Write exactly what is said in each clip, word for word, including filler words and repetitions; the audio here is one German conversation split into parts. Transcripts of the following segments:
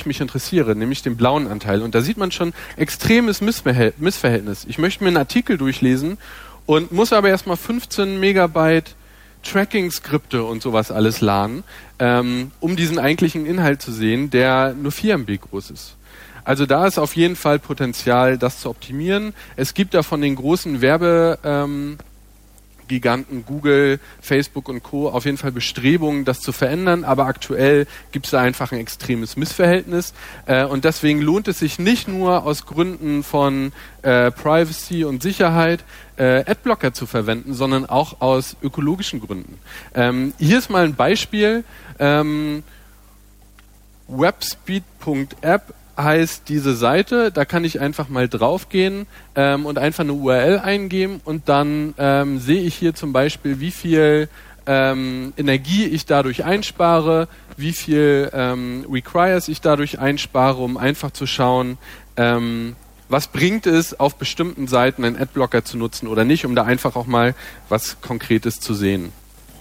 mich interessiere, nämlich den blauen Anteil. Und da sieht man schon extremes Missverhält- Missverhältnis. Ich möchte mir einen Artikel durchlesen und muss aber erstmal fünfzehn Megabyte Tracking-Skripte und sowas alles laden, ähm, um diesen eigentlichen Inhalt zu sehen, der nur vier Megabyte groß ist. Also da ist auf jeden Fall Potenzial, das zu optimieren. Es gibt da von den großen Werbe... Ähm, Giganten Google, Facebook und Co. auf jeden Fall Bestrebungen, das zu verändern, aber aktuell gibt es da einfach ein extremes Missverhältnis äh, und deswegen lohnt es sich nicht nur aus Gründen von äh, Privacy und Sicherheit äh, Adblocker zu verwenden, sondern auch aus ökologischen Gründen. Ähm, hier ist mal ein Beispiel. Ähm, webspeed punkt app heißt diese Seite, da kann ich einfach mal draufgehen ähm, und einfach eine U R L eingeben und dann ähm, sehe ich hier zum Beispiel, wie viel ähm, Energie ich dadurch einspare, wie viel ähm, Requires ich dadurch einspare, um einfach zu schauen, ähm, was bringt es, auf bestimmten Seiten einen Adblocker zu nutzen oder nicht, um da einfach auch mal was Konkretes zu sehen.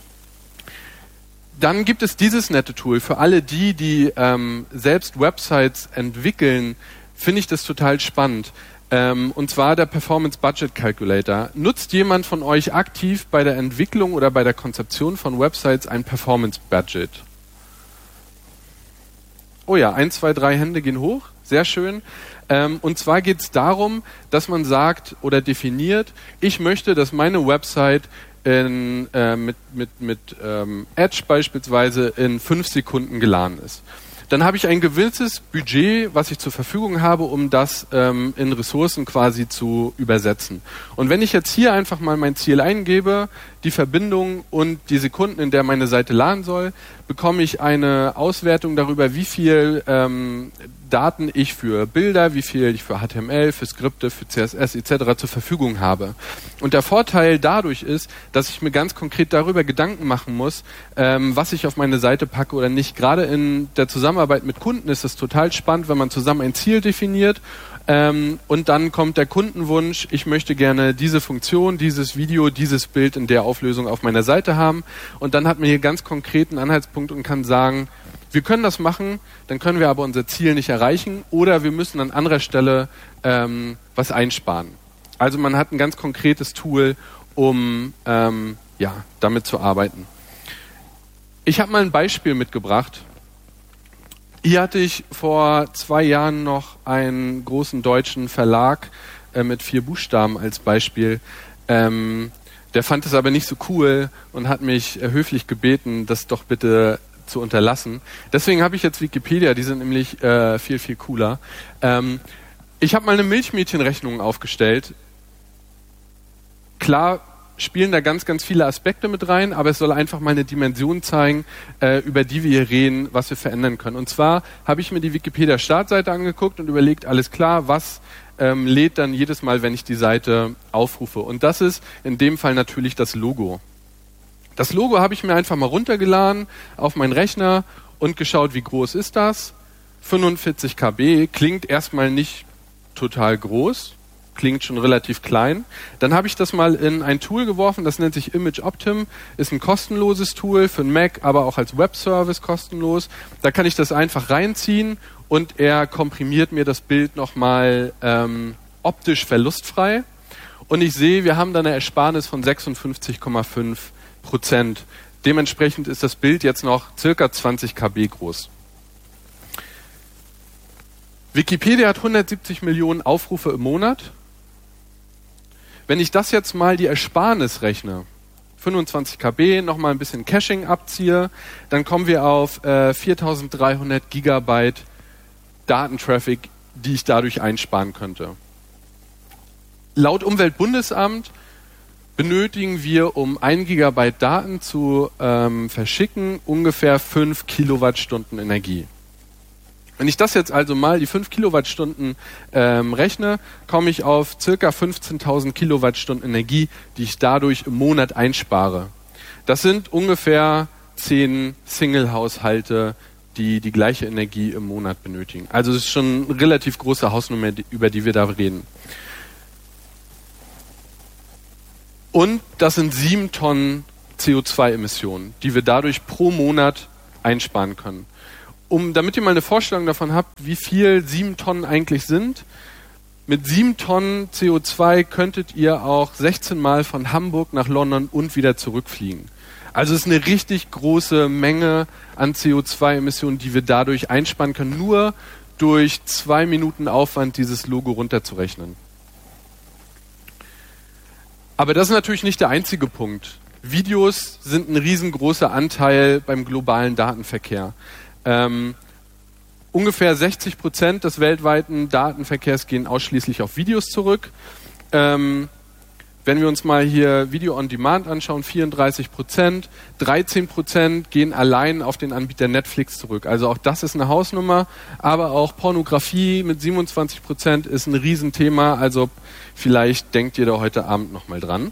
Dann gibt es dieses nette Tool für alle die, die ähm, selbst Websites entwickeln, finde ich das total spannend. Ähm, und zwar der Performance Budget Calculator. Nutzt jemand von euch aktiv bei der Entwicklung oder bei der Konzeption von Websites ein Performance Budget? Oh ja, ein, zwei, drei Hände gehen hoch. Sehr schön. Ähm, und zwar geht es darum, dass man sagt oder definiert, ich möchte, dass meine Website In, äh, mit, mit, mit ähm, Edge beispielsweise in fünf Sekunden geladen ist. Dann habe ich ein gewisses Budget, was ich zur Verfügung habe, um das ähm, in Ressourcen quasi zu übersetzen. Und wenn ich jetzt hier einfach mal mein Ziel eingebe, die Verbindung und die Sekunden, in der meine Seite laden soll, bekomme ich eine Auswertung darüber, wie viel ähm, Daten ich für Bilder, wie viel ich für H T M L, für Skripte, für C S S et cetera zur Verfügung habe. Und der Vorteil dadurch ist, dass ich mir ganz konkret darüber Gedanken machen muss, ähm, was ich auf meine Seite packe oder nicht. Gerade in der Zusammenarbeit mit Kunden ist es total spannend, wenn man zusammen ein Ziel definiert ähm, und dann kommt der Kundenwunsch, ich möchte gerne diese Funktion, dieses Video, dieses Bild in der Auflösung auf meiner Seite haben. Und dann hat man hier ganz konkreten Anhaltspunkt und kann sagen, wir können das machen, dann können wir aber unser Ziel nicht erreichen oder wir müssen an anderer Stelle ähm, was einsparen. Also man hat ein ganz konkretes Tool, um ähm, ja, damit zu arbeiten. Ich habe mal ein Beispiel mitgebracht. Hier hatte ich vor zwei Jahren noch einen großen deutschen Verlag äh, mit vier Buchstaben als Beispiel. Ähm, der fand es aber nicht so cool und hat mich äh, höflich gebeten, das doch bitte zu unterlassen. Deswegen habe ich jetzt Wikipedia, die sind nämlich äh, viel, viel cooler. Ähm, ich habe mal eine Milchmädchenrechnung aufgestellt. Klar spielen da ganz, ganz viele Aspekte mit rein, aber es soll einfach mal eine Dimension zeigen, äh, über die wir hier reden, was wir verändern können. Und zwar habe ich mir die Wikipedia-Startseite angeguckt und überlegt, alles klar, was ähm, lädt dann jedes Mal, wenn ich die Seite aufrufe. Und das ist in dem Fall natürlich das Logo. Das Logo habe ich mir einfach mal runtergeladen auf meinen Rechner und geschaut, wie groß ist das. fünfundvierzig Kilobyte klingt erstmal nicht total groß, klingt schon relativ klein. Dann habe ich das mal in ein Tool geworfen, das nennt sich ImageOptim, ist ein kostenloses Tool für einen Mac, aber auch als Webservice kostenlos. Da kann ich das einfach reinziehen und er komprimiert mir das Bild nochmal ähm, optisch verlustfrei. Und ich sehe, wir haben da eine Ersparnis von sechsundfünfzig Komma fünf Prozent. Dementsprechend ist das Bild jetzt noch circa zwanzig Kilobyte groß. Wikipedia hat hundertsiebzig Millionen Aufrufe im Monat. Wenn ich das jetzt mal die Ersparnis rechne, fünfundzwanzig Kilobyte, nochmal ein bisschen Caching abziehe, dann kommen wir auf äh, viertausenddreihundert Gigabyte Datentraffic, die ich dadurch einsparen könnte. Laut Umweltbundesamt benötigen wir, um ein Gigabyte Daten zu ähm, verschicken, ungefähr fünf Kilowattstunden Energie. Wenn ich das jetzt also mal, die fünf Kilowattstunden ähm, rechne, komme ich auf circa fünfzehntausend Kilowattstunden Energie, die ich dadurch im Monat einspare. Das sind ungefähr zehn Single-Haushalte, die die gleiche Energie im Monat benötigen. Also es ist schon eine relativ große Hausnummer, über die wir da reden. Und das sind sieben Tonnen C O zwei Emissionen, die wir dadurch pro Monat einsparen können. um, damit ihr mal eine Vorstellung davon habt, wie viel sieben Tonnen eigentlich sind. Mit sieben Tonnen C O zwei könntet ihr auch sechzehn Mal von Hamburg nach London und wieder zurückfliegen. Also es ist eine richtig große Menge an C O zwei Emissionen, die wir dadurch einsparen können, nur durch zwei Minuten Aufwand dieses Logo runterzurechnen. Aber das ist natürlich nicht der einzige Punkt. Videos sind ein riesengroßer Anteil beim globalen Datenverkehr. Ähm, ungefähr sechzig Prozent des weltweiten Datenverkehrs gehen ausschließlich auf Videos zurück. Ähm, wenn wir uns mal hier Video on Demand anschauen, vierunddreißig Prozent, dreizehn Prozent gehen allein auf den Anbieter Netflix zurück. Also auch das ist eine Hausnummer, aber auch Pornografie mit siebenundzwanzig Prozent ist ein Riesenthema. Also vielleicht denkt ihr da heute Abend nochmal dran.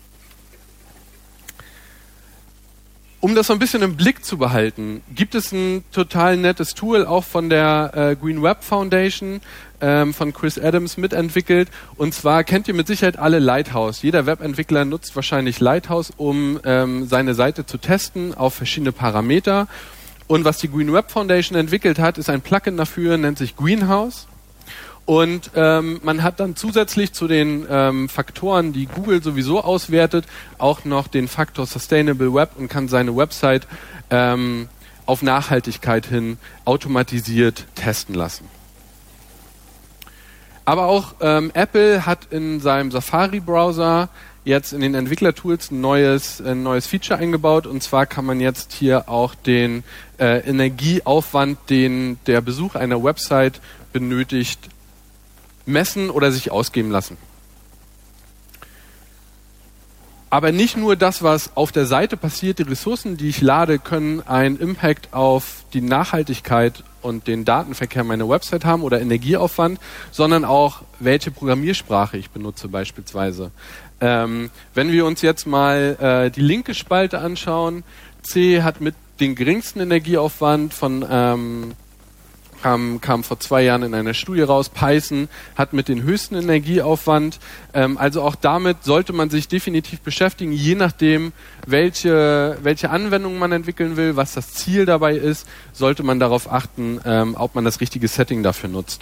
Um das so ein bisschen im Blick zu behalten, gibt es ein total nettes Tool, auch von der äh, Green Web Foundation, ähm, von Chris Adams mitentwickelt. Und zwar kennt ihr mit Sicherheit alle Lighthouse. Jeder Webentwickler nutzt wahrscheinlich Lighthouse, um ähm, seine Seite zu testen auf verschiedene Parameter. Und was die Green Web Foundation entwickelt hat, ist ein Plugin dafür, nennt sich Greenhouse. Und ähm, man hat dann zusätzlich zu den ähm, Faktoren, die Google sowieso auswertet, auch noch den Faktor Sustainable Web und kann seine Website ähm, auf Nachhaltigkeit hin automatisiert testen lassen. Aber auch ähm, Apple hat in seinem Safari-Browser jetzt in den Entwicklertools ein neues, ein neues Feature eingebaut. Und zwar kann man jetzt hier auch den äh, Energieaufwand, den der Besuch einer Website benötigt, messen oder sich ausgeben lassen. Aber nicht nur das, was auf der Seite passiert, die Ressourcen, die ich lade, können einen Impact auf die Nachhaltigkeit und den Datenverkehr meiner Website haben oder Energieaufwand, sondern auch, welche Programmiersprache ich benutze beispielsweise. Ähm, wenn wir uns jetzt mal äh, die linke Spalte anschauen, C hat mit den geringsten Energieaufwand von ähm, Kam, kam vor zwei Jahren in einer Studie raus. Python hat mit den höchsten Energieaufwand. Ähm, also auch damit sollte man sich definitiv beschäftigen, je nachdem, welche, welche Anwendung man entwickeln will, was das Ziel dabei ist, sollte man darauf achten, ähm, ob man das richtige Setting dafür nutzt.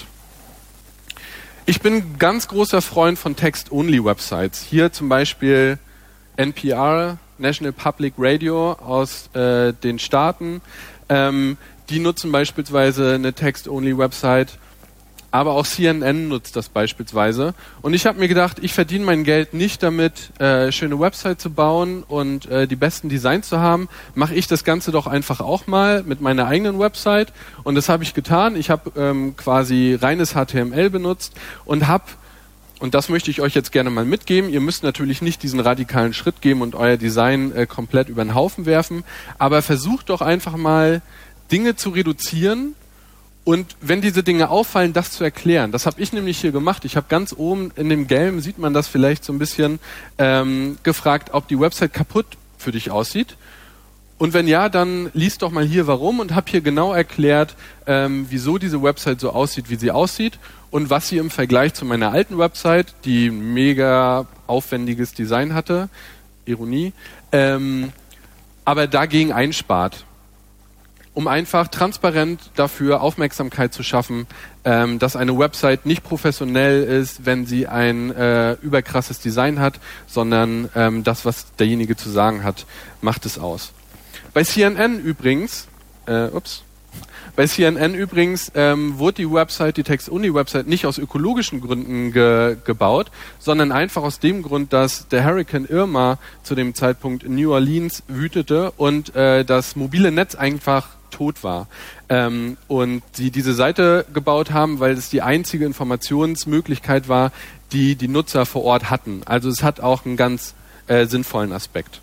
Ich bin ganz großer Freund von Text-Only-Websites. Hier zum Beispiel N P R, National Public Radio aus äh, den Staaten. Ähm, Die nutzen beispielsweise eine Text-Only-Website, aber auch C N N nutzt das beispielsweise. Und ich habe mir gedacht, ich verdiene mein Geld nicht damit, äh, schöne Website zu bauen und äh, die besten Designs zu haben. Mache ich das Ganze doch einfach auch mal mit meiner eigenen Website. Und das habe ich getan. Ich habe ähm, quasi reines H T M L benutzt und habe, und das möchte ich euch jetzt gerne mal mitgeben, ihr müsst natürlich nicht diesen radikalen Schritt gehen und euer Design äh, komplett über den Haufen werfen, aber versucht doch einfach mal, Dinge zu reduzieren und wenn diese Dinge auffallen, das zu erklären. Das habe ich nämlich hier gemacht. Ich habe ganz oben in dem Gelben, sieht man das vielleicht so ein bisschen, ähm, gefragt, ob die Website kaputt für dich aussieht. Und wenn ja, dann liest doch mal hier warum und habe hier genau erklärt, ähm, wieso diese Website so aussieht, wie sie aussieht und was sie im Vergleich zu meiner alten Website, die ein mega aufwendiges Design hatte, Ironie, ähm, aber dagegen einspart. Um einfach transparent dafür Aufmerksamkeit zu schaffen, ähm, dass eine Website nicht professionell ist, wenn sie ein äh, überkrasses Design hat, sondern ähm, das, was derjenige zu sagen hat, macht es aus. Bei C N N übrigens, äh, ups, bei C N N übrigens ähm, wurde die Website, die Text-Only-Website, nicht aus ökologischen Gründen ge- gebaut, sondern einfach aus dem Grund, dass der Hurricane Irma zu dem Zeitpunkt in New Orleans wütete und äh, das mobile Netz einfach tot war. Ähm, und sie diese Seite gebaut haben, weil es die einzige Informationsmöglichkeit war, die die Nutzer vor Ort hatten. Also es hat auch einen ganz äh, sinnvollen Aspekt.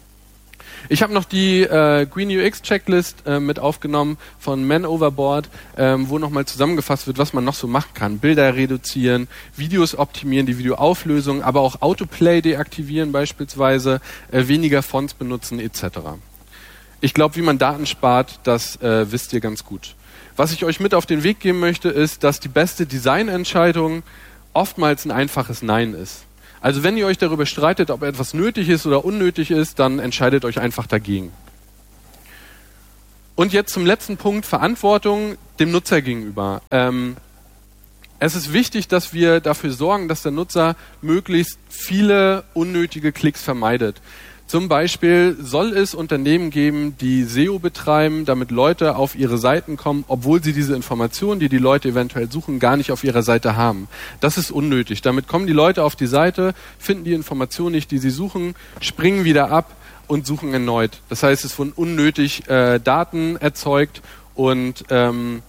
Ich habe noch die äh, Green U X Checklist äh, mit aufgenommen von Man Overboard, ähm, wo nochmal zusammengefasst wird, was man noch so machen kann. Bilder reduzieren, Videos optimieren, die Videoauflösung, aber auch Autoplay deaktivieren beispielsweise, äh, weniger Fonts benutzen et cetera. Ich glaube, wie man Daten spart, das äh, wisst ihr ganz gut. Was ich euch mit auf den Weg geben möchte, ist, dass die beste Designentscheidung oftmals ein einfaches Nein ist. Also wenn ihr euch darüber streitet, ob etwas nötig ist oder unnötig ist, dann entscheidet euch einfach dagegen. Und jetzt zum letzten Punkt, Verantwortung dem Nutzer gegenüber. Ähm, es ist wichtig, dass wir dafür sorgen, dass der Nutzer möglichst viele unnötige Klicks vermeidet. Zum Beispiel soll es Unternehmen geben, die S E O betreiben, damit Leute auf ihre Seiten kommen, obwohl sie diese Informationen, die die Leute eventuell suchen, gar nicht auf ihrer Seite haben. Das ist unnötig. Damit kommen die Leute auf die Seite, finden die Informationen nicht, die sie suchen, springen wieder ab und suchen erneut. Das heißt, es wurden unnötig äh, Daten erzeugt und ähm,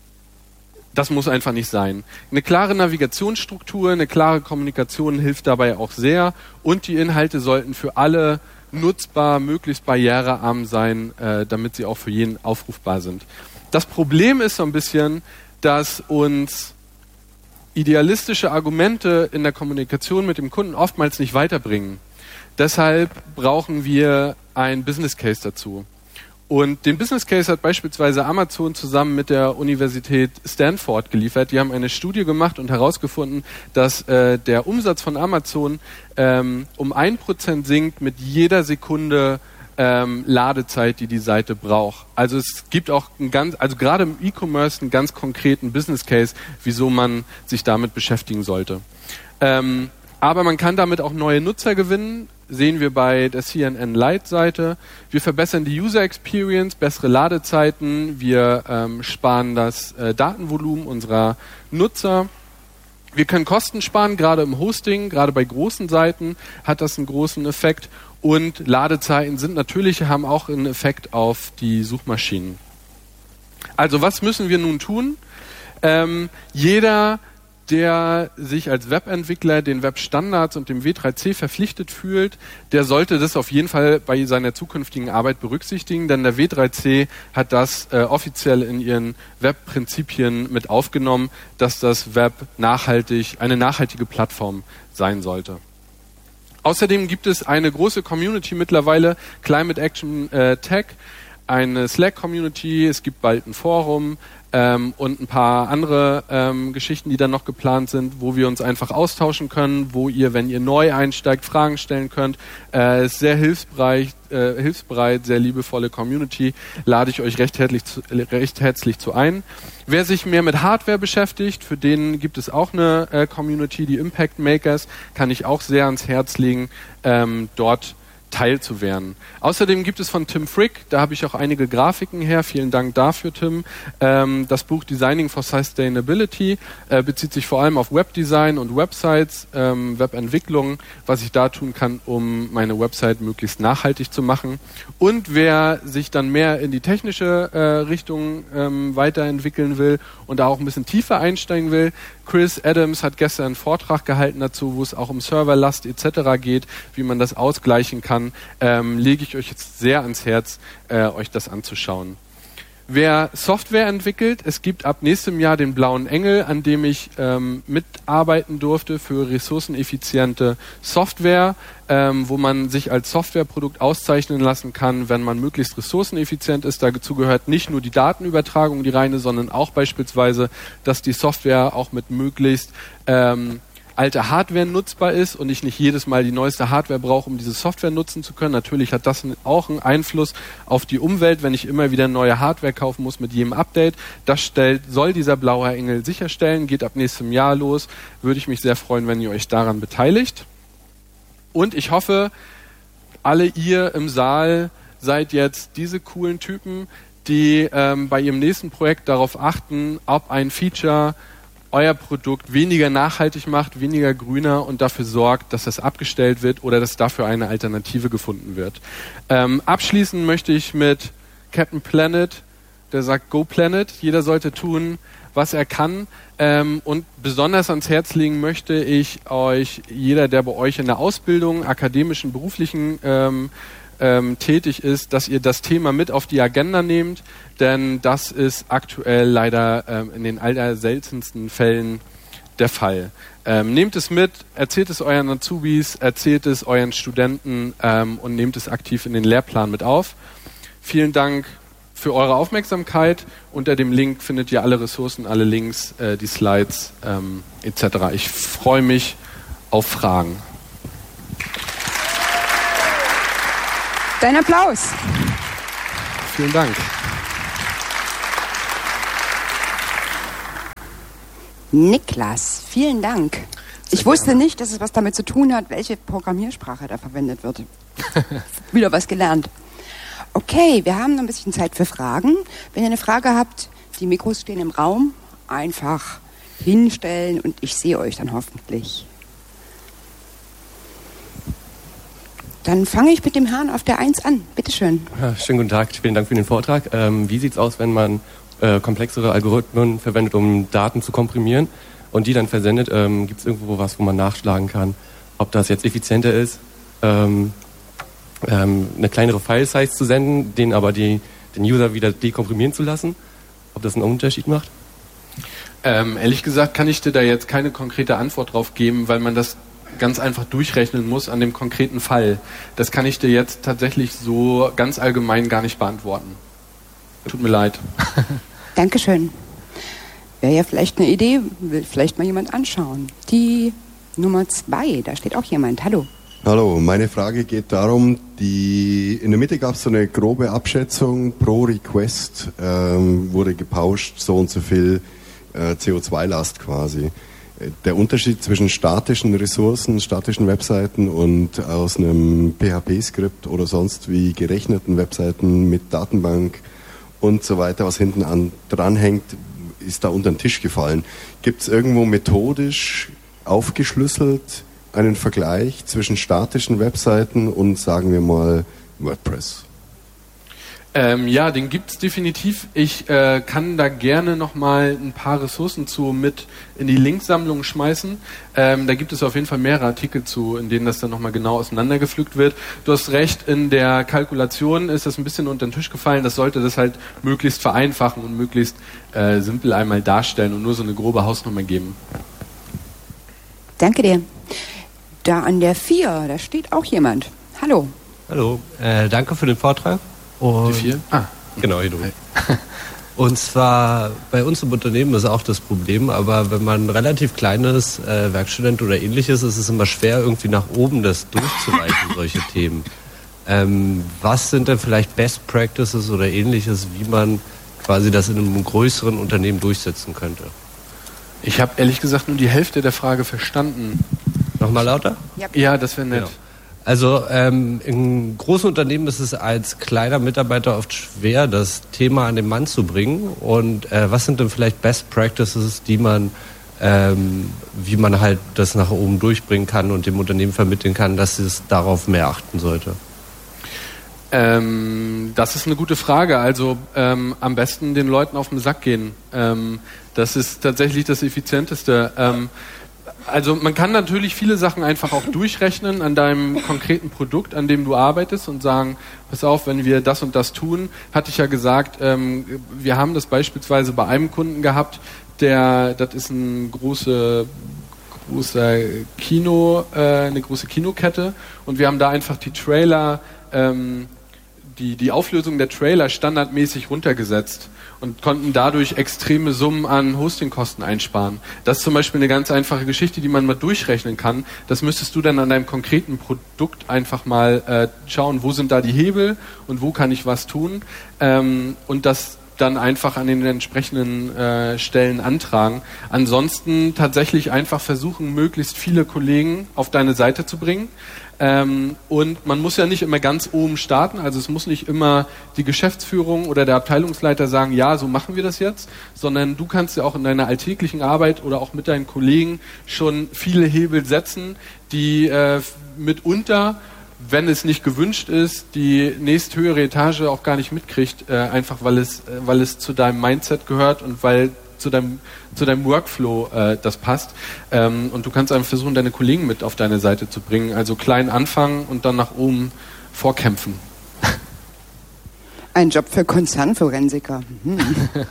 das muss einfach nicht sein. Eine klare Navigationsstruktur, eine klare Kommunikation hilft dabei auch sehr und die Inhalte sollten für alle nutzbar, möglichst barrierearm sein, äh, damit sie auch für jeden aufrufbar sind. Das Problem ist so ein bisschen, dass uns idealistische Argumente in der Kommunikation mit dem Kunden oftmals nicht weiterbringen. Deshalb brauchen wir ein Business Case dazu. Und den Business Case hat beispielsweise Amazon zusammen mit der Universität Stanford geliefert. Die haben eine Studie gemacht und herausgefunden, dass äh, der Umsatz von Amazon ähm, um ein Prozent sinkt mit jeder Sekunde ähm, Ladezeit, die die Seite braucht. Also es gibt auch ein ganz, also gerade im E-Commerce einen ganz konkreten Business Case, wieso man sich damit beschäftigen sollte. Ähm, aber man kann damit auch neue Nutzer gewinnen. Sehen wir bei der C N N Lite-Seite. Wir verbessern die User Experience, bessere Ladezeiten, wir ähm, sparen das äh, Datenvolumen unserer Nutzer. Wir können Kosten sparen, gerade im Hosting, gerade bei großen Seiten hat das einen großen Effekt. Und Ladezeiten sind natürlich, haben auch einen Effekt auf die Suchmaschinen. Also was müssen wir nun tun? Ähm, jeder der sich als Webentwickler den Webstandards und dem W drei C verpflichtet fühlt, der sollte das auf jeden Fall bei seiner zukünftigen Arbeit berücksichtigen, denn der W drei C hat das äh, offiziell in ihren Webprinzipien mit aufgenommen, dass das Web nachhaltig, eine nachhaltige Plattform sein sollte. Außerdem gibt es eine große Community mittlerweile, Climate Action äh, Tech, eine Slack-Community, es gibt bald ein Forum, Ähm, und ein paar andere ähm, Geschichten, die dann noch geplant sind, wo wir uns einfach austauschen können, wo ihr, wenn ihr neu einsteigt, Fragen stellen könnt. Äh, ist sehr hilfsbereit, äh, hilfsbereit, sehr liebevolle Community, lade ich euch recht herzlich, zu, recht herzlich zu ein. Wer sich mehr mit Hardware beschäftigt, für den gibt es auch eine äh, Community, die Impact Makers, kann ich auch sehr ans Herz legen, ähm, dort teilzuwerden. Außerdem gibt es von Tim Frick, da habe ich auch einige Grafiken her, vielen Dank dafür, Tim. Ähm, das Buch Designing for Sustainability äh, bezieht sich vor allem auf Webdesign und Websites, ähm, Webentwicklung, was ich da tun kann, um meine Website möglichst nachhaltig zu machen. Und wer sich dann mehr in die technische äh, Richtung ähm, weiterentwickeln will und da auch ein bisschen tiefer einsteigen will, Chris Adams hat gestern einen Vortrag gehalten dazu, wo es auch um Serverlast et cetera geht, wie man das ausgleichen kann, ähm, lege ich euch jetzt sehr ans Herz, äh, euch das anzuschauen. Wer Software entwickelt, es gibt ab nächstem Jahr den Blauen Engel, an dem ich ähm, mitarbeiten durfte für ressourceneffiziente Software, ähm, wo man sich als Softwareprodukt auszeichnen lassen kann, wenn man möglichst ressourceneffizient ist. Dazu gehört nicht nur die Datenübertragung, die reine, sondern auch beispielsweise, dass die Software auch mit möglichst ähm, alte Hardware nutzbar ist und ich nicht jedes Mal die neueste Hardware brauche, um diese Software nutzen zu können. Natürlich hat das auch einen Einfluss auf die Umwelt, wenn ich immer wieder neue Hardware kaufen muss mit jedem Update. Das stellt, soll dieser blaue Engel sicherstellen, geht ab nächstem Jahr los. Würde ich mich sehr freuen, wenn ihr euch daran beteiligt. Und ich hoffe, alle ihr im Saal seid jetzt diese coolen Typen, die ähm, bei ihrem nächsten Projekt darauf achten, ob ein Feature euer Produkt weniger nachhaltig macht, weniger grüner und dafür sorgt, dass das abgestellt wird oder dass dafür eine Alternative gefunden wird. Ähm, abschließen möchte ich mit Captain Planet, der sagt Go Planet. Jeder sollte tun, was er kann. Ähm, und besonders ans Herz legen möchte ich euch, jeder, der bei euch in der Ausbildung, akademischen, beruflichen ähm, Ähm, tätig ist, dass ihr das Thema mit auf die Agenda nehmt, denn das ist aktuell leider ähm, in den allerseltensten Fällen der Fall. Ähm, nehmt es mit, erzählt es euren Azubis, erzählt es euren Studenten ähm, und nehmt es aktiv in den Lehrplan mit auf. Vielen Dank für eure Aufmerksamkeit. Unter dem Link findet ihr alle Ressourcen, alle Links, äh, die Slides ähm, et cetera. Ich freue mich auf Fragen. Dein Applaus. Vielen Dank. Niklas, vielen Dank. Ich wusste nicht, dass es was damit zu tun hat, welche Programmiersprache da verwendet wird. Wieder was gelernt. Okay, wir haben noch ein bisschen Zeit für Fragen. Wenn ihr eine Frage habt, die Mikros stehen im Raum, einfach hinstellen und ich sehe euch dann hoffentlich. Dann fange ich mit dem Herrn auf der eins an. Bitte schön. Ja, schönen guten Tag, vielen Dank für den Vortrag. Ähm, wie sieht es aus, wenn man äh, komplexere Algorithmen verwendet, um Daten zu komprimieren und die dann versendet? Ähm, Gibt es irgendwo was, wo man nachschlagen kann, ob das jetzt effizienter ist, ähm, ähm, eine kleinere File-Size zu senden, den aber die, den User wieder dekomprimieren zu lassen? Ob das einen Unterschied macht? Ähm, ehrlich gesagt kann ich dir da jetzt keine konkrete Antwort drauf geben, weil man das ganz einfach durchrechnen muss an dem konkreten Fall. Das kann ich dir jetzt tatsächlich so ganz allgemein gar nicht beantworten. Tut mir leid. Dankeschön. Wäre ja vielleicht eine Idee, will vielleicht mal jemand anschauen. Die Nummer zwei, da steht auch jemand. Hallo. Hallo, meine Frage geht darum, die, in der Mitte gab es so eine grobe Abschätzung, pro Request ähm, wurde gepauscht, so und so viel äh, C O zwei Last quasi. Der Unterschied zwischen statischen Ressourcen, statischen Webseiten und aus einem P H P-Skript oder sonst wie gerechneten Webseiten mit Datenbank und so weiter, was hinten an dranhängt, ist da unter den Tisch gefallen. Gibt es irgendwo methodisch aufgeschlüsselt einen Vergleich zwischen statischen Webseiten und, sagen wir mal, WordPress? Ähm, ja, den gibt's definitiv. Ich äh, kann da gerne nochmal ein paar Ressourcen zu mit in die Linksammlung schmeißen. Ähm, da gibt es auf jeden Fall mehrere Artikel zu, in denen das dann nochmal genau auseinandergepflückt wird. Du hast recht, in der Kalkulation ist das ein bisschen unter den Tisch gefallen. Das sollte das halt möglichst vereinfachen und möglichst äh, simpel einmal darstellen und nur so eine grobe Hausnummer geben. Danke dir. Da an der vier, da steht auch jemand. Hallo. Hallo, äh, danke für den Vortrag. Und Die vier? Ah. Genau, hier du. Und zwar bei uns im Unternehmen ist auch das Problem, aber wenn man relativ kleines äh, Werkstudent oder ähnliches ist, ist es immer schwer, irgendwie nach oben das durchzureichen, solche Themen. Ähm, was sind denn vielleicht Best Practices oder ähnliches, wie man quasi das in einem größeren Unternehmen durchsetzen könnte? Ich habe ehrlich gesagt nur die Hälfte der Frage verstanden. Nochmal lauter? Ja, ja, das wäre nett. Genau. Also ähm, in großen Unternehmen ist es als kleiner Mitarbeiter oft schwer, das Thema an den Mann zu bringen. Und äh, was sind denn vielleicht Best Practices, die man, ähm, wie man halt das nach oben durchbringen kann und dem Unternehmen vermitteln kann, dass es darauf mehr achten sollte? Ähm, das ist eine gute Frage. Also ähm, am besten den Leuten auf den Sack gehen. Ähm, das ist tatsächlich das Effizienteste. Ähm, Also man kann natürlich viele Sachen einfach auch durchrechnen an deinem konkreten Produkt, an dem du arbeitest und sagen, pass auf, wenn wir das und das tun, hatte ich ja gesagt, ähm, wir haben das beispielsweise bei einem Kunden gehabt, der, das ist ein große, großer Kino, äh, eine große Kinokette und wir haben da einfach die Trailer, ähm, die, die Auflösung der Trailer standardmäßig runtergesetzt und konnten dadurch extreme Summen an Hostingkosten einsparen. Das ist zum Beispiel eine ganz einfache Geschichte, die man mal durchrechnen kann. Das müsstest du dann an deinem konkreten Produkt einfach mal äh, schauen, wo sind da die Hebel und wo kann ich was tun ähm, und das dann einfach an den entsprechenden äh, Stellen antragen. Ansonsten tatsächlich einfach versuchen, möglichst viele Kollegen auf deine Seite zu bringen. Ähm, und man muss ja nicht immer ganz oben starten, also es muss nicht immer die Geschäftsführung oder der Abteilungsleiter sagen, ja, so machen wir das jetzt, sondern du kannst ja auch in deiner alltäglichen Arbeit oder auch mit deinen Kollegen schon viele Hebel setzen, die äh, mitunter, wenn es nicht gewünscht ist, die nächsthöhere Etage auch gar nicht mitkriegt, äh, einfach weil es, äh, weil es zu deinem Mindset gehört und weil zu deinem, zu deinem Workflow äh, das passt. Ähm, und du kannst einfach versuchen, deine Kollegen mit auf deine Seite zu bringen. Also klein anfangen und dann nach oben vorkämpfen. Ein Job für Konzernforensiker. Hm.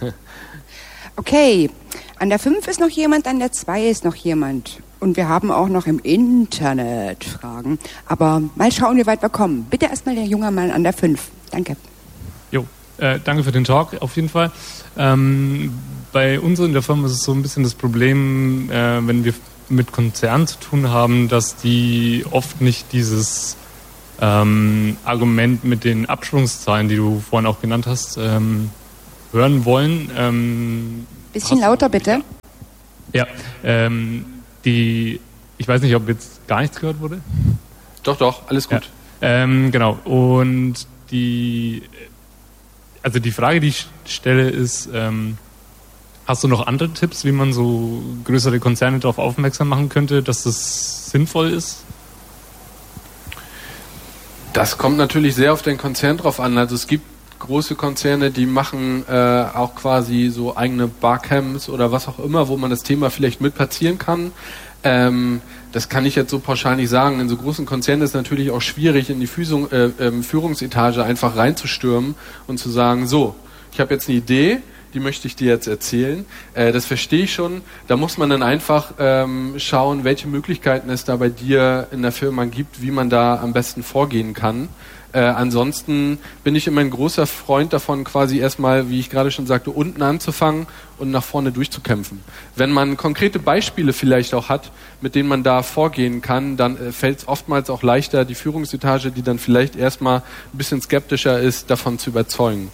Okay, an der fünf ist noch jemand, an der zwei ist noch jemand. Und wir haben auch noch im Internet Fragen. Aber mal schauen, wie weit wir kommen. Bitte erstmal der junge Mann an der fünf. Danke. Jo, äh, danke für den Talk auf jeden Fall. Ähm, bei uns in der Firma ist es so ein bisschen das Problem, äh, wenn wir mit Konzernen zu tun haben, dass die oft nicht dieses ähm, Argument mit den Absprungszahlen, die du vorhin auch genannt hast, ähm, hören wollen. Ähm, Bisschen lauter bitte. Ja, ähm, die, ich weiß nicht, ob jetzt gar nichts gehört wurde. Doch, doch, alles gut. Ja, ähm, genau, und die, also die Frage, die ich stelle, ist, ähm, hast du noch andere Tipps, wie man so größere Konzerne darauf aufmerksam machen könnte, dass das sinnvoll ist? Das kommt natürlich sehr auf den Konzern drauf an. Also es gibt große Konzerne, die machen äh, auch quasi so eigene Barcamps oder was auch immer, wo man das Thema vielleicht mit platzieren kann. Ähm, das kann ich jetzt so pauschal nicht sagen. In so großen Konzernen ist es natürlich auch schwierig, in die Führung, äh, äh, Führungsetage einfach reinzustürmen und zu sagen, so, ich habe jetzt eine Idee, die möchte ich dir jetzt erzählen. Äh, das verstehe ich schon. Da muss man dann einfach ähm, schauen, welche Möglichkeiten es da bei dir in der Firma gibt, wie man da am besten vorgehen kann. Äh, ansonsten bin ich immer ein großer Freund davon, quasi erstmal, wie ich gerade schon sagte, unten anzufangen und nach vorne durchzukämpfen. Wenn man konkrete Beispiele vielleicht auch hat, mit denen man da vorgehen kann, dann äh, fällt es oftmals auch leichter, die Führungsetage, die dann vielleicht erstmal ein bisschen skeptischer ist, davon zu überzeugen.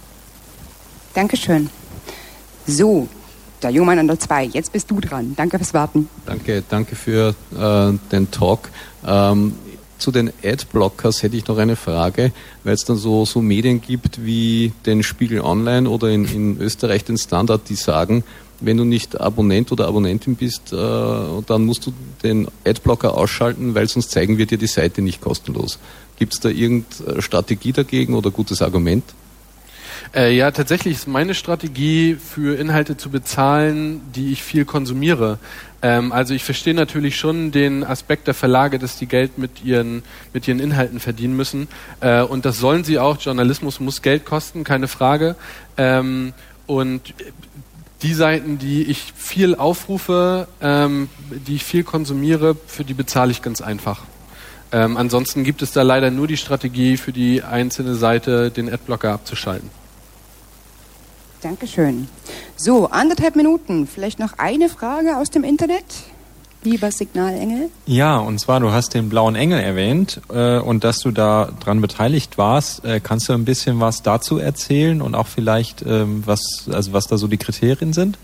Dankeschön. So, der Johann an der zwei. Jetzt bist du dran. Danke fürs Warten. Danke, danke für äh, den Talk. Ähm, zu den Adblockers hätte ich noch eine Frage, weil es dann so, so Medien gibt wie den Spiegel Online oder in, in Österreich den Standard, die sagen, wenn du nicht Abonnent oder Abonnentin bist, äh, dann musst du den Adblocker ausschalten, weil sonst zeigen wir dir die Seite nicht kostenlos. Gibt es da irgendeine Strategie dagegen oder gutes Argument? Äh, ja, tatsächlich ist meine Strategie, für Inhalte zu bezahlen, die ich viel konsumiere. Ähm, also ich verstehe natürlich schon den Aspekt der Verlage, dass die Geld mit ihren, mit ihren Inhalten verdienen müssen. Äh, und das sollen sie auch. Journalismus muss Geld kosten, keine Frage. Ähm, und die Seiten, die ich viel aufrufe, ähm, die ich viel konsumiere, für die bezahle ich ganz einfach. Ähm, ansonsten gibt es da leider nur die Strategie, für die einzelne Seite den Adblocker abzuschalten. Dankeschön. So, anderthalb Minuten. Vielleicht noch eine Frage aus dem Internet? Lieber Signalengel? Ja, und zwar, du hast den Blauen Engel erwähnt äh, und dass du da dran beteiligt warst. Äh, kannst du ein bisschen was dazu erzählen und auch vielleicht, ähm, was, also was da so die Kriterien sind?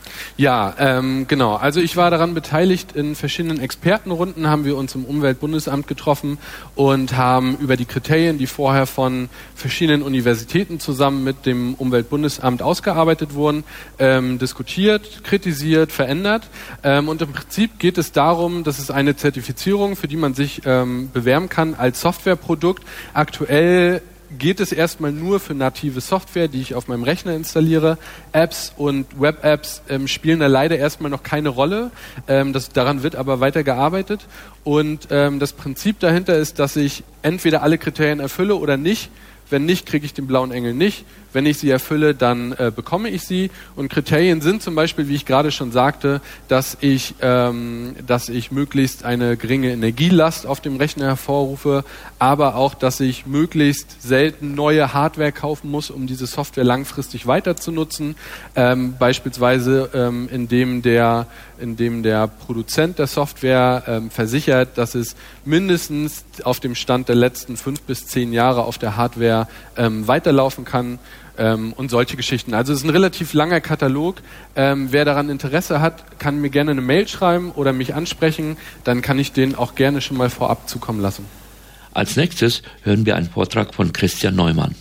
Ja, ähm, genau. Also ich war daran beteiligt. In verschiedenen Expertenrunden haben wir uns im Umweltbundesamt getroffen und haben über die Kriterien, die vorher von verschiedenen Universitäten zusammen mit dem Umweltbundesamt ausgearbeitet wurden, ähm, diskutiert, kritisiert, verändert. Ähm, und im Prinzip geht es darum, dass es eine Zertifizierung, für die man sich ähm, bewerben kann als Softwareprodukt. Aktuell geht es erstmal nur für native Software, die ich auf meinem Rechner installiere. Apps und Web-Apps ähm, spielen da leider erstmal noch keine Rolle. Ähm, das, daran wird aber weiter gearbeitet. Und ähm, das Prinzip dahinter ist, dass ich entweder alle Kriterien erfülle oder nicht. Wenn nicht, kriege ich den Blauen Engel nicht. Wenn ich sie erfülle, dann äh, bekomme ich sie. Und Kriterien sind zum Beispiel, wie ich gerade schon sagte, dass ich, ähm, dass ich möglichst eine geringe Energielast auf dem Rechner hervorrufe, aber auch, dass ich möglichst selten neue Hardware kaufen muss, um diese Software langfristig weiter zu nutzen. Ähm, beispielsweise, ähm, indem der, indem der Produzent der Software ähm, versichert, dass es mindestens auf dem Stand der letzten fünf bis zehn Jahre auf der Hardware ähm, weiterlaufen kann. Ähm, und solche Geschichten. Also es ist ein relativ langer Katalog. Ähm, wer daran Interesse hat, kann mir gerne eine Mail schreiben oder mich ansprechen. Dann kann ich den auch gerne schon mal vorab zukommen lassen. Als nächstes hören wir einen Vortrag von Christian Neumann.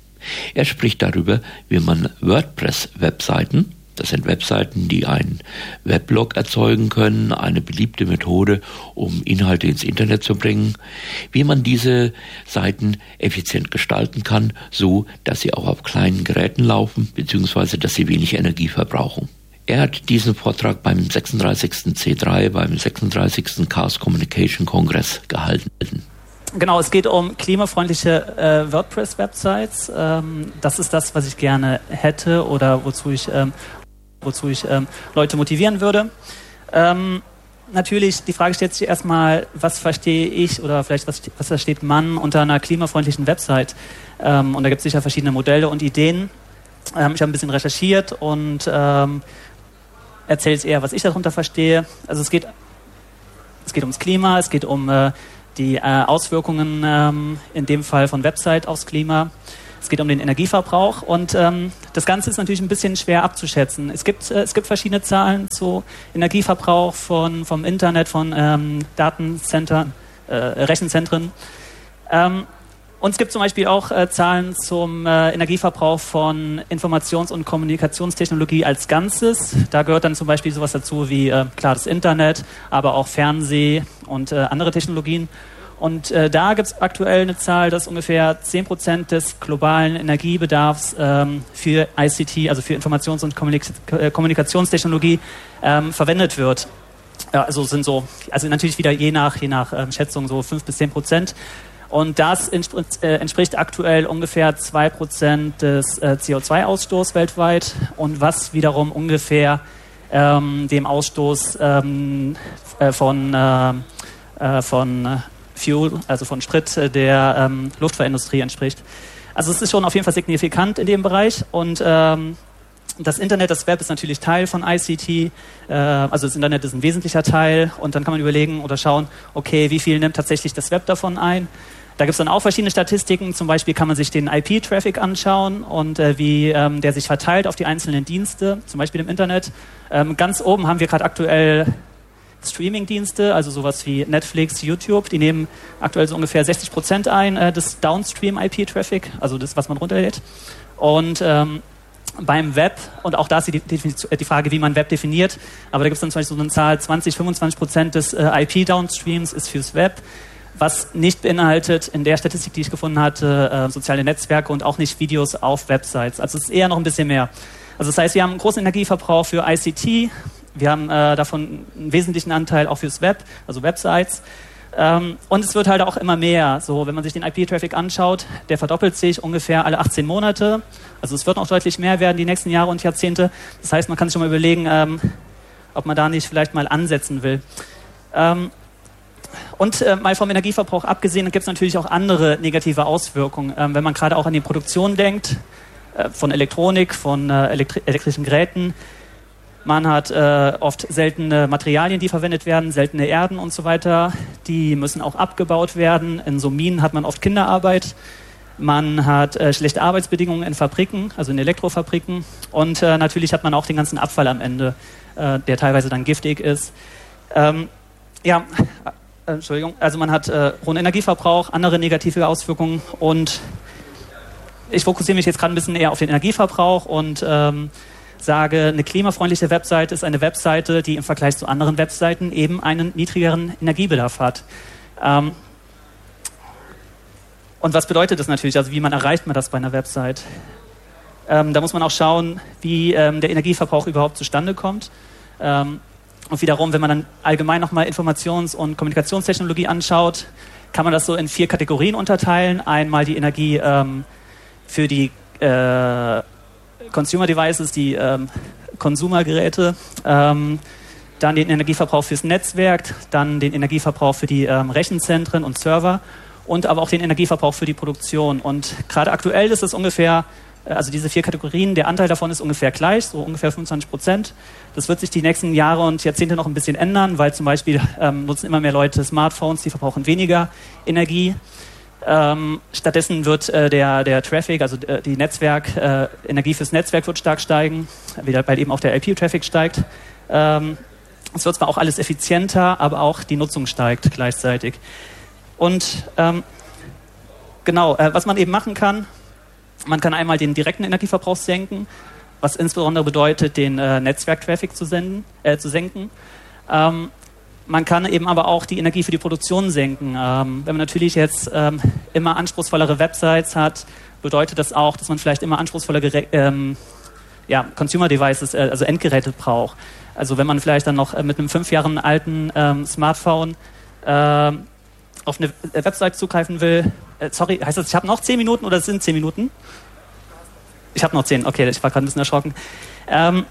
Er spricht darüber, wie man WordPress-Webseiten, das sind Webseiten, die einen Weblog erzeugen können, eine beliebte Methode, um Inhalte ins Internet zu bringen, wie man diese Seiten effizient gestalten kann, so dass sie auch auf kleinen Geräten laufen, beziehungsweise dass sie wenig Energie verbrauchen. Er hat diesen Vortrag beim sechsunddreißigsten C drei, beim sechsunddreißigsten Chaos Communication Kongress gehalten. Genau, es geht um klimafreundliche äh, WordPress-Websites. Ähm, das ist das, was ich gerne hätte oder wozu ich ähm, wozu ich ähm, Leute motivieren würde. Ähm, natürlich, die Frage stellt sich erstmal, was verstehe ich oder vielleicht was, was versteht man unter einer klimafreundlichen Website? Ähm, und da gibt es sicher verschiedene Modelle und Ideen. Ähm, ich habe ein bisschen recherchiert und ähm, erzähle jetzt eher, was ich darunter verstehe. Also es geht, es geht ums Klima, es geht um äh, die äh, Auswirkungen ähm, in dem Fall von Website aufs Klima. Es geht um den Energieverbrauch und ähm, das Ganze ist natürlich ein bisschen schwer abzuschätzen. Es gibt, äh, es gibt verschiedene Zahlen zu Energieverbrauch von, vom Internet, von ähm, Datencentern, äh, Rechenzentren. Ähm, und es gibt zum Beispiel auch äh, Zahlen zum äh, Energieverbrauch von Informations- und Kommunikationstechnologie als Ganzes. Da gehört dann zum Beispiel sowas dazu wie, äh, klar, das Internet, aber auch Fernseh und äh, andere Technologien. Und äh, da gibt es aktuell eine Zahl, dass ungefähr zehn Prozent des globalen Energiebedarfs ähm, für I C T, also für Informations- und Kommunik- äh, Kommunikationstechnologie, ähm, verwendet wird. Ja, also sind so, also natürlich wieder je nach, je nach ähm, Schätzung so fünf bis zehn Prozent. Und das entspricht, äh, entspricht aktuell ungefähr zwei Prozent des äh, C O zwei Ausstoßes weltweit und was wiederum ungefähr ähm, dem Ausstoß ähm, äh, von, äh, äh, von äh, Fuel, also von Sprit äh, der ähm, Luftfahrtindustrie entspricht. Also es ist schon auf jeden Fall signifikant in dem Bereich und ähm, das Internet, das Web ist natürlich Teil von I C T, äh, also das Internet ist ein wesentlicher Teil und dann kann man überlegen oder schauen, okay, wie viel nimmt tatsächlich das Web davon ein? Da gibt es dann auch verschiedene Statistiken, zum Beispiel kann man sich den I P-Traffic anschauen und äh, wie ähm, der sich verteilt auf die einzelnen Dienste, zum Beispiel im Internet. Ähm, ganz oben haben wir gerade aktuell Streaming-Dienste, also sowas wie Netflix, YouTube, die nehmen aktuell so ungefähr sechzig Prozent ein äh, des Downstream-I P-Traffic, also das, was man runterlädt. Und ähm, beim Web, und auch da ist die, die Frage, wie man Web definiert, aber da gibt es dann zum Beispiel so eine Zahl, zwanzig, fünfundzwanzig Prozent des äh, I P-Downstreams ist fürs Web, was nicht beinhaltet in der Statistik, die ich gefunden hatte, äh, soziale Netzwerke und auch nicht Videos auf Websites. Also es ist eher noch ein bisschen mehr. Also das heißt, wir haben einen großen Energieverbrauch für I C T, wir haben äh, davon einen wesentlichen Anteil auch fürs Web, also Websites. Ähm, und es wird halt auch immer mehr. So, wenn man sich den I P-Traffic anschaut, der verdoppelt sich ungefähr alle achtzehn Monate. Also es wird noch deutlich mehr werden die nächsten Jahre und Jahrzehnte. Das heißt, man kann sich schon mal überlegen, ähm, ob man da nicht vielleicht mal ansetzen will. Ähm, und äh, mal vom Energieverbrauch abgesehen, gibt es natürlich auch andere negative Auswirkungen. Ähm, wenn man gerade auch an die Produktion denkt, äh, von Elektronik, von äh, elektri- elektrischen Geräten. Man hat äh, oft seltene Materialien, die verwendet werden, seltene Erden und so weiter. Die müssen auch abgebaut werden. In so Minen hat man oft Kinderarbeit. Man hat äh, schlechte Arbeitsbedingungen in Fabriken, also in Elektrofabriken. Und äh, natürlich hat man auch den ganzen Abfall am Ende, äh, der teilweise dann giftig ist. Ähm, ja, äh, Entschuldigung. Also man hat äh, hohen Energieverbrauch, andere negative Auswirkungen. Und ich fokussiere mich jetzt gerade ein bisschen eher auf den Energieverbrauch und ähm, sage, eine klimafreundliche Webseite ist eine Webseite, die im Vergleich zu anderen Webseiten eben einen niedrigeren Energiebedarf hat. Ähm und was bedeutet das natürlich? Also wie man erreicht man das bei einer Website? Ähm, da muss man auch schauen, wie ähm, der Energieverbrauch überhaupt zustande kommt. Ähm und wiederum, wenn man dann allgemein nochmal Informations- und Kommunikationstechnologie anschaut, kann man das so in vier Kategorien unterteilen. Einmal die Energie ähm, für die äh, Consumer Devices, die ähm, Konsumergeräte, ähm, dann den Energieverbrauch fürs Netzwerk, dann den Energieverbrauch für die ähm, Rechenzentren und Server und aber auch den Energieverbrauch für die Produktion. Und gerade aktuell ist es ungefähr, also diese vier Kategorien, der Anteil davon ist ungefähr gleich, so ungefähr fünfundzwanzig Prozent. Das wird sich die nächsten Jahre und Jahrzehnte noch ein bisschen ändern, weil zum Beispiel ähm, nutzen immer mehr Leute Smartphones, die verbrauchen weniger Energie. Ähm, stattdessen wird äh, der, der Traffic, also äh, die Netzwerk, äh, Energie fürs Netzwerk wird stark steigen, wieder, weil eben auch der I P-Traffic steigt. Ähm, es wird zwar auch alles effizienter, aber auch die Nutzung steigt gleichzeitig. Und ähm, genau, äh, was man eben machen kann, man kann einmal den direkten Energieverbrauch senken, was insbesondere bedeutet, den äh, Netzwerk-Traffic zu, senden, äh, zu senken. Ähm, Man kann eben aber auch die Energie für die Produktion senken. Ähm, wenn man natürlich jetzt ähm, immer anspruchsvollere Websites hat, bedeutet das auch, dass man vielleicht immer anspruchsvollere ähm, ja, Consumer Devices, äh, also Endgeräte braucht. Also wenn man vielleicht dann noch äh, mit einem fünf Jahre alten ähm, Smartphone äh, auf eine Website zugreifen will, äh, sorry, heißt das, ich habe noch zehn Minuten oder es sind zehn Minuten? Ich habe noch zehn, okay, ich war gerade ein bisschen erschrocken. Ähm,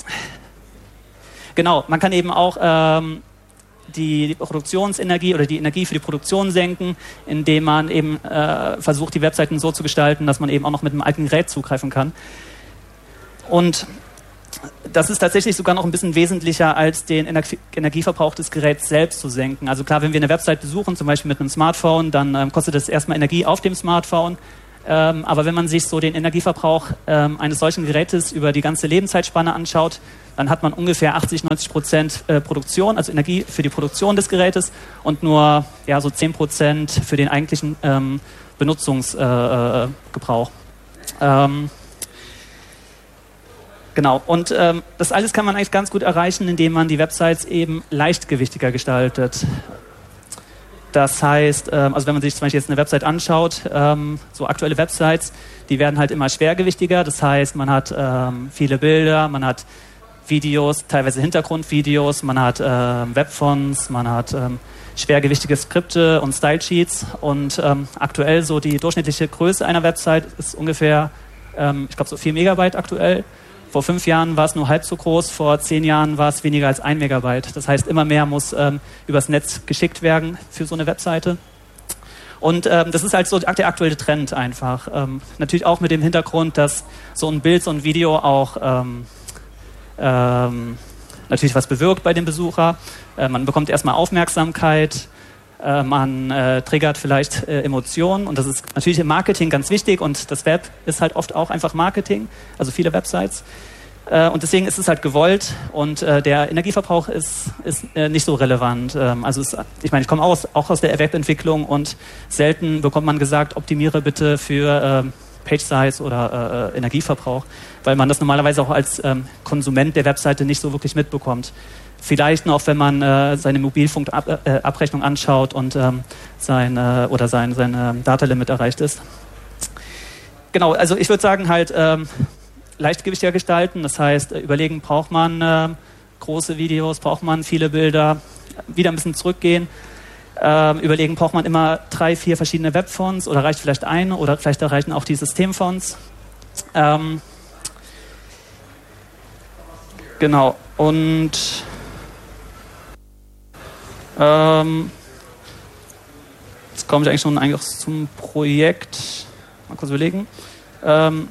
genau, man kann eben auch ähm, die Produktionsenergie oder die Energie für die Produktion senken, indem man eben äh, versucht, die Webseiten so zu gestalten, dass man eben auch noch mit einem alten Gerät zugreifen kann. Und das ist tatsächlich sogar noch ein bisschen wesentlicher, als den Ener- Energieverbrauch des Geräts selbst zu senken. Also klar, wenn wir eine Website besuchen, zum Beispiel mit einem Smartphone, dann ähm, kostet das erstmal Energie auf dem Smartphone. Ähm, aber wenn man sich so den Energieverbrauch ähm, eines solchen Gerätes über die ganze Lebenszeitspanne anschaut, dann hat man ungefähr achtzig, neunzig Prozent äh, Produktion, also Energie für die Produktion des Gerätes und nur ja, so zehn Prozent für den eigentlichen ähm, Benutzungsgebrauch. Äh, ähm, genau, und ähm, das alles kann man eigentlich ganz gut erreichen, indem man die Websites eben leichtgewichtiger gestaltet. Das heißt, ähm, also wenn man sich zum Beispiel jetzt eine Website anschaut, ähm, so aktuelle Websites, die werden halt immer schwergewichtiger. Das heißt, man hat ähm, viele Bilder, man hat Videos, teilweise Hintergrundvideos, man hat ähm, Webfonts, man hat ähm, schwergewichtige Skripte und Stylesheets. Und ähm, aktuell so die durchschnittliche Größe einer Website ist ungefähr, ähm, ich glaube so vier Megabyte aktuell. Vor fünf Jahren war es nur halb so groß, vor zehn Jahren war es weniger als ein Megabyte. Das heißt, immer mehr muss ähm, übers Netz geschickt werden für so eine Webseite. Und ähm, das ist halt so der aktuelle Trend einfach. Ähm, natürlich auch mit dem Hintergrund, dass so ein Bild, so ein Video auch ähm, ähm, natürlich was bewirkt bei dem Besucher. Äh, man bekommt erstmal Aufmerksamkeit, äh, man äh, triggert vielleicht äh, Emotionen. Und das ist natürlich im Marketing ganz wichtig. Und das Web ist halt oft auch einfach Marketing, also viele Websites. Äh, und deswegen ist es halt gewollt und äh, der Energieverbrauch ist, ist äh, nicht so relevant. Ähm, also es, ich meine, ich komme aus, auch aus der Webentwicklung und selten bekommt man gesagt, optimiere bitte für äh, Page-Size oder äh, Energieverbrauch, weil man das normalerweise auch als ähm, Konsument der Webseite nicht so wirklich mitbekommt. Vielleicht noch, wenn man äh, seine Mobilfunkabrechnung äh, anschaut und ähm, sein, äh, oder sein, sein äh, Data-Limit erreicht ist. Genau, also ich würde sagen halt, ähm, leichtgewichtiger gestalten. Das heißt, überlegen, braucht man äh, große Videos, braucht man viele Bilder, wieder ein bisschen zurückgehen. Äh, überlegen, braucht man immer drei, vier verschiedene Webfonts oder reicht vielleicht eine oder vielleicht reichen auch die Systemfonts. Ähm, genau. Und ähm, jetzt komme ich eigentlich schon eigentlich zum Projekt. Mal kurz überlegen. Ähm,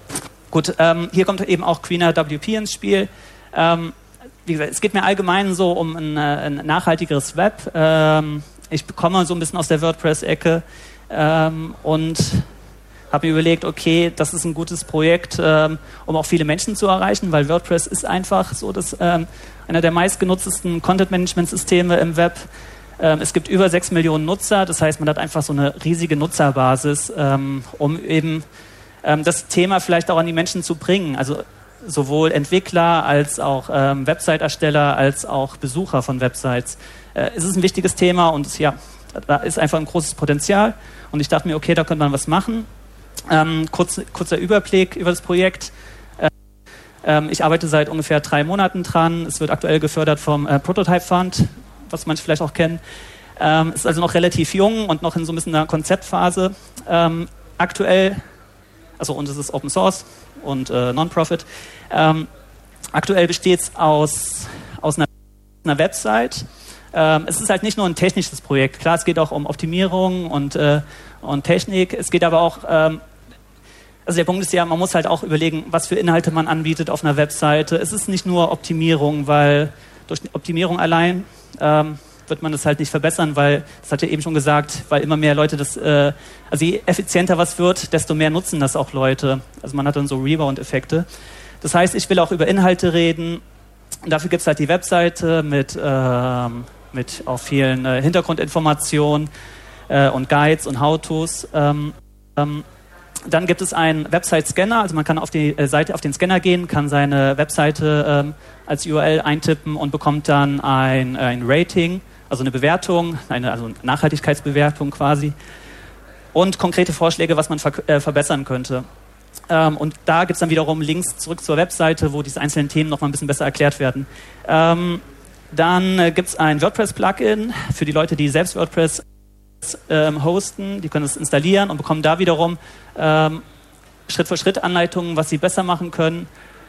Gut, ähm, hier kommt eben auch Greener W P ins Spiel. Ähm, wie gesagt, es geht mir allgemein so um ein, ein nachhaltigeres Web. Ähm, ich komme so ein bisschen aus der WordPress-Ecke ähm, und habe mir überlegt, okay, das ist ein gutes Projekt, ähm, um auch viele Menschen zu erreichen, weil WordPress ist einfach so das, ähm, einer der meistgenutztesten Content-Management-Systeme im Web. Ähm, es gibt über sechs Millionen Nutzer, das heißt, man hat einfach so eine riesige Nutzerbasis, ähm, um eben das Thema vielleicht auch an die Menschen zu bringen, also sowohl Entwickler als auch ähm, Website-Ersteller als auch Besucher von Websites. Äh, es ist ein wichtiges Thema und es, ja, da ist einfach ein großes Potenzial und ich dachte mir, okay, da könnte man was machen. Ähm, kurz, kurzer Überblick über das Projekt. Äh, ähm, ich arbeite seit ungefähr drei Monaten dran. Es wird aktuell gefördert vom äh, Prototype Fund, was manche vielleicht auch kennen. Ähm, ist also noch relativ jung und noch in so ein bisschen einer Konzeptphase. Ähm, aktuell Also und es ist Open Source und äh, Non-Profit. Ähm, aktuell besteht es aus, aus einer, einer Website. Ähm, es ist halt nicht nur ein technisches Projekt. Klar, es geht auch um Optimierung und, äh, und Technik. Es geht aber auch, ähm, also der Punkt ist ja, man muss halt auch überlegen, was für Inhalte man anbietet auf einer Webseite. Es ist nicht nur Optimierung, weil durch Optimierung allein ähm, wird man das halt nicht verbessern, weil, das hat ja eben schon gesagt, weil immer mehr Leute das, äh, also je effizienter was wird, desto mehr nutzen das auch Leute. Also man hat dann so Rebound-Effekte. Das heißt, ich will auch über Inhalte reden. Und dafür gibt es halt die Webseite mit, äh, mit auch vielen äh, Hintergrundinformationen äh, und Guides und How-Tos. Ähm, ähm, dann gibt es einen Website-Scanner, also man kann auf die äh, Seite, auf den Scanner gehen, kann seine Webseite ähm, als U R L eintippen und bekommt dann ein, ein Rating, also eine Bewertung, eine also Nachhaltigkeitsbewertung quasi und konkrete Vorschläge, was man ver- äh, verbessern könnte. Ähm, und da gibt es dann wiederum Links zurück zur Webseite, wo diese einzelnen Themen noch mal ein bisschen besser erklärt werden. Ähm, dann äh, gibt es ein WordPress-Plugin für die Leute, die selbst WordPress ähm, hosten. Die können es installieren und bekommen da wiederum ähm, Schritt-für-Schritt-Anleitungen, was sie besser machen können.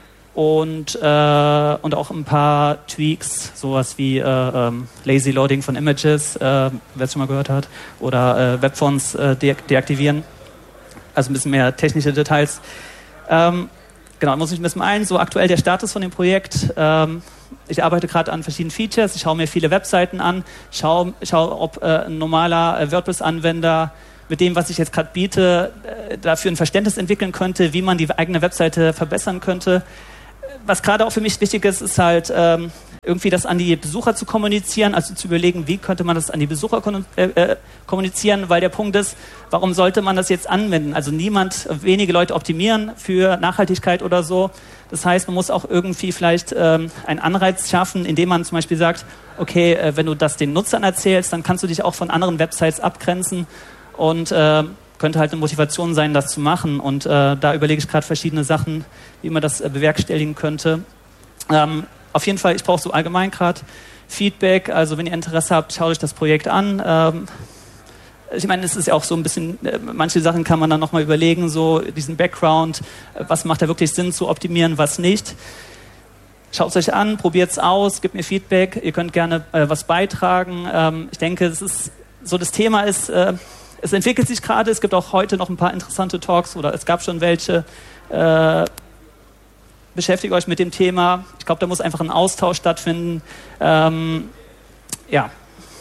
Und, äh, und auch ein paar Tweaks, sowas wie äh, ähm, Lazy Loading von Images, äh, wer es schon mal gehört hat, oder äh, Webfonts äh, de- deaktivieren. Also ein bisschen mehr technische Details. Ähm, genau, muss ich ein bisschen ein. So aktuell der Status von dem Projekt. Ähm, ich arbeite gerade an verschiedenen Features. Ich schaue mir viele Webseiten an, schaue, schaue ob äh, ein normaler äh, WordPress-Anwender mit dem, was ich jetzt gerade biete, äh, dafür ein Verständnis entwickeln könnte, wie man die eigene Webseite verbessern könnte. Was gerade auch für mich wichtig ist, ist halt ähm, irgendwie das an die Besucher zu kommunizieren, also zu überlegen, wie könnte man das an die Besucher kon- äh, kommunizieren, weil der Punkt ist, warum sollte man das jetzt anwenden? Also niemand, wenige Leute optimieren für Nachhaltigkeit oder so. Das heißt, man muss auch irgendwie vielleicht ähm, einen Anreiz schaffen, indem man zum Beispiel sagt, okay, äh, wenn du das den Nutzern erzählst, dann kannst du dich auch von anderen Websites abgrenzen und äh, könnte halt eine Motivation sein, das zu machen. Und äh, da überlege ich gerade verschiedene Sachen, wie man das äh, bewerkstelligen könnte. Ähm, auf jeden Fall, ich brauche so allgemein gerade Feedback. Also wenn ihr Interesse habt, schaut euch das Projekt an. Ähm, ich meine, es ist ja auch so ein bisschen, äh, manche Sachen kann man dann nochmal überlegen, so diesen Background, äh, was macht da wirklich Sinn zu optimieren, was nicht. Schaut es euch an, probiert es aus, gebt mir Feedback. Ihr könnt gerne äh, was beitragen. Ähm, ich denke, es ist so, das Thema ist... Äh, Es entwickelt sich gerade, es gibt auch heute noch ein paar interessante Talks oder es gab schon welche. Äh, beschäftigt euch mit dem Thema. Ich glaube, da muss einfach ein Austausch stattfinden. Ähm, ja.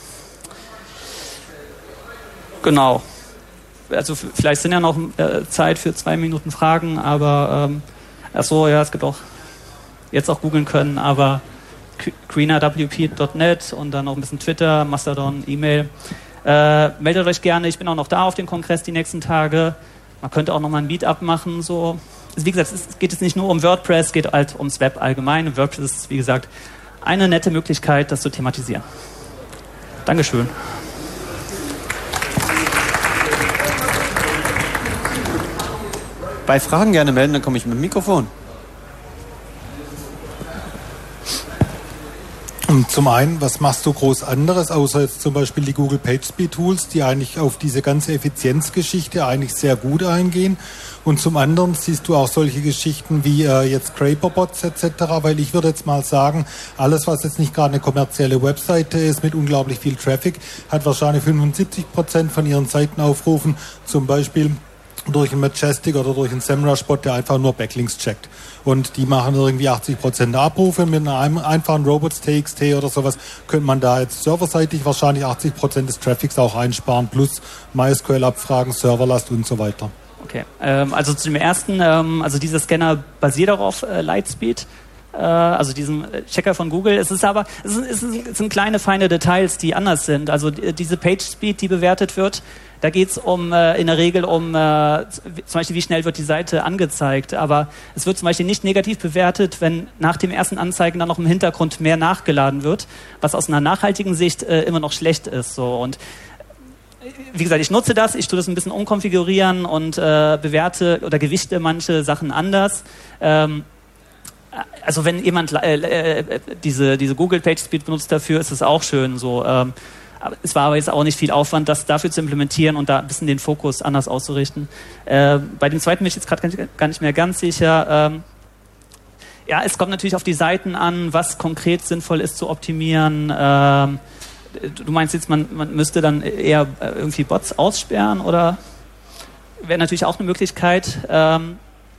Genau. Also f- vielleicht sind ja noch äh, Zeit für zwei Minuten Fragen, aber ähm, ach so, ja, es gibt auch jetzt auch googeln können, aber greener w p punkt net und dann noch ein bisschen Twitter, Mastodon, E-Mail. Äh, meldet euch gerne, ich bin auch noch da auf dem Kongress die nächsten Tage. Man könnte auch noch mal ein Meetup machen. So. Also wie gesagt, es geht jetzt nicht nur um WordPress, es geht halt ums Web allgemein. Und WordPress ist, wie gesagt, eine nette Möglichkeit, das zu thematisieren. Dankeschön. Bei Fragen gerne melden, dann komme ich mit dem Mikrofon. Zum einen, was machst du groß anderes, außer jetzt zum Beispiel die Google PageSpeed Tools, die eigentlich auf diese ganze Effizienzgeschichte eigentlich sehr gut eingehen? Und zum anderen siehst du auch solche Geschichten wie äh, jetzt Scraperbots et cetera, weil ich würde jetzt mal sagen, alles, was jetzt nicht gerade eine kommerzielle Webseite ist mit unglaublich viel Traffic, hat wahrscheinlich fünfundsiebzig Prozent von ihren Seitenaufrufen zum Beispiel durch einen Majestic oder durch einen SEMrush-Bot, der einfach nur Backlinks checkt. Und die machen irgendwie achtzig Prozent der Abrufe. Mit einem einfachen Robots.txt oder sowas könnte man da jetzt serverseitig wahrscheinlich achtzig Prozent des Traffics auch einsparen, plus MySQL-Abfragen, Serverlast und so weiter. Okay, ähm, also zu dem ersten, ähm, also dieser Scanner basiert auch auf äh, Lightspeed, äh, also diesem Checker von Google. Es ist aber, es, ist, es, ist, es sind kleine, feine Details, die anders sind. Also die, diese PageSpeed, die bewertet wird, da geht es um, äh, in der Regel um, äh, zum Beispiel, wie schnell wird die Seite angezeigt. Aber es wird zum Beispiel nicht negativ bewertet, wenn nach dem ersten Anzeigen dann noch im Hintergrund mehr nachgeladen wird, was aus einer nachhaltigen Sicht äh, immer noch schlecht ist. So. Und wie gesagt, ich nutze das, ich tue das ein bisschen umkonfigurieren und äh, bewerte oder gewichte manche Sachen anders. Ähm, also wenn jemand äh, äh, diese, diese Google PageSpeed benutzt dafür, ist es auch schön so. Ähm, Aber es war aber jetzt auch nicht viel Aufwand, das dafür zu implementieren und da ein bisschen den Fokus anders auszurichten. Äh, bei dem zweiten bin ich jetzt gerade gar nicht mehr ganz sicher. Ähm, ja, es kommt natürlich auf die Seiten an, was konkret sinnvoll ist zu optimieren. Ähm, du meinst jetzt, man, man müsste dann eher irgendwie Bots aussperren oder wäre natürlich auch eine Möglichkeit. Ähm,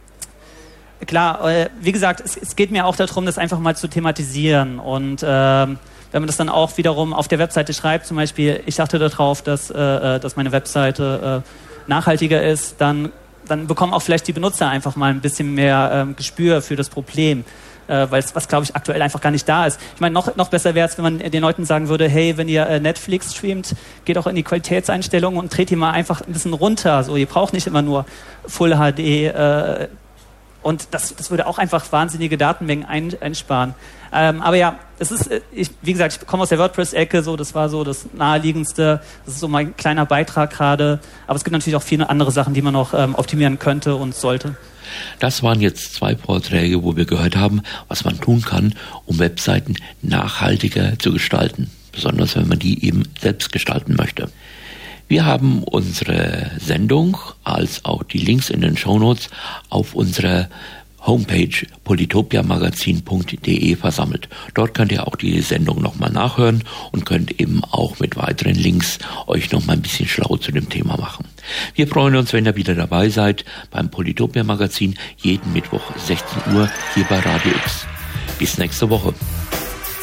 klar, äh, wie gesagt, es, es geht mir auch darum, das einfach mal zu thematisieren und ähm, wenn man das dann auch wiederum auf der Webseite schreibt, zum Beispiel, ich achte darauf, dass, äh, dass meine Webseite äh, nachhaltiger ist, dann, dann bekommen auch vielleicht die Benutzer einfach mal ein bisschen mehr äh, Gespür für das Problem, äh, weil es, was glaube ich aktuell einfach gar nicht da ist. Ich meine, noch, noch besser wäre es, wenn man den Leuten sagen würde, hey, wenn ihr äh, Netflix streamt, geht auch in die Qualitätseinstellungen und dreht die mal einfach ein bisschen runter. So, ihr braucht nicht immer nur Full H D äh, und das, das würde auch einfach wahnsinnige Datenmengen ein, einsparen. Ähm, aber ja, es ist, ich, wie gesagt, ich komme aus der WordPress-Ecke, so, das war so das Naheliegendste. Das ist so mein kleiner Beitrag gerade. Aber es gibt natürlich auch viele andere Sachen, die man noch ähm, optimieren könnte und sollte. Das waren jetzt zwei Vorträge, wo wir gehört haben, was man tun kann, um Webseiten nachhaltiger zu gestalten. Besonders wenn man die eben selbst gestalten möchte. Wir haben unsere Sendung als auch die Links in den Shownotes auf unserer Homepage polytopiamagazin punkt de versammelt. Dort könnt ihr auch die Sendung nochmal nachhören und könnt eben auch mit weiteren Links euch nochmal ein bisschen schlau zu dem Thema machen. Wir freuen uns, wenn ihr wieder dabei seid beim Polytopia Magazin jeden Mittwoch sechzehn Uhr hier bei Radio X. Bis nächste Woche.